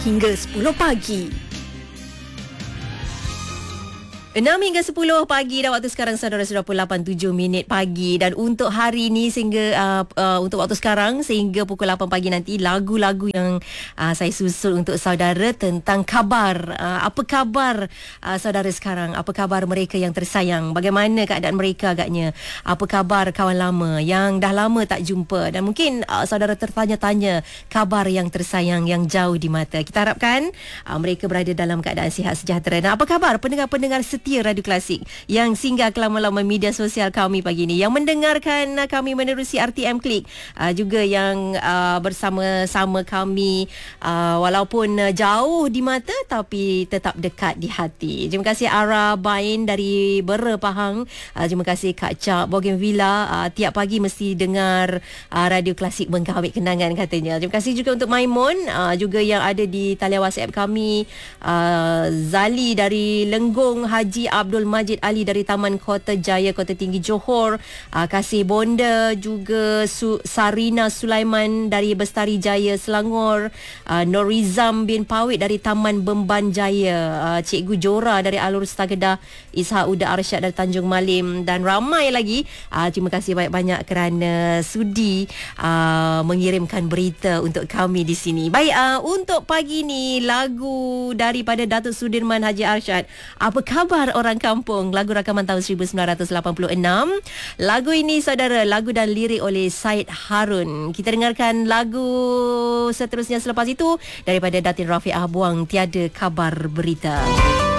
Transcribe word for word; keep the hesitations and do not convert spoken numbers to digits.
hingga sepuluh pagi. enam hingga sepuluh pagi dan waktu sekarang saudara sudah pukul lapan tujuh minit pagi, dan untuk hari ini sehingga uh, uh, untuk waktu sekarang sehingga pukul lapan pagi nanti, lagu-lagu yang uh, saya susul untuk saudara tentang khabar. Uh, apa khabar uh, saudara sekarang? Apa khabar mereka yang tersayang? Bagaimana keadaan mereka agaknya? Apa khabar kawan lama yang dah lama tak jumpa? Dan mungkin uh, saudara tertanya-tanya khabar yang tersayang yang jauh di mata. Kita harapkan uh, mereka berada dalam keadaan sihat sejahtera. Dan apa khabar pendengar-pendengar setia Radio Klasik yang singgah ke laman-laman media sosial kami pagi ini, yang mendengarkan uh, kami menerusi R T M Klik, uh, juga yang uh, bersama-sama kami uh, walaupun uh, jauh di mata tapi tetap dekat di hati. Terima kasih Ara Bain dari Bera Pahang. Uh, terima kasih Kak Cak Bougainvillea, uh, tiap pagi mesti dengar uh, Radio Klasik menggawik kenangan katanya. Terima kasih juga untuk Maimun, uh, juga yang ada di talian WhatsApp kami, uh, Zali dari Lenggong, Haji Abdul Majid Ali dari Taman Kota Jaya, Kota Tinggi Johor, uh, Kasih Bonda, juga Su- Sarina Sulaiman dari Bestari Jaya Selangor, uh, Norizam bin Pawit dari Taman Bemban Jaya, uh, Cikgu Jora dari Alur Stagedah, Ishak Uda Arsyad dari Tanjung Malim, dan ramai lagi. Uh, terima kasih banyak-banyak kerana sudi uh, mengirimkan berita untuk kami di sini. Baik, uh, untuk pagi ni lagu daripada Datuk Sudirman Haji Arsyad, Apa Khabar Orang Kampung, lagu rakaman tahun seribu sembilan ratus lapan puluh enam. Lagu ini saudara, lagu dan lirik oleh Syed Harun. Kita dengarkan lagu seterusnya selepas itu daripada Datin Rafiq Ahbuang, Tiada Kabar Berita.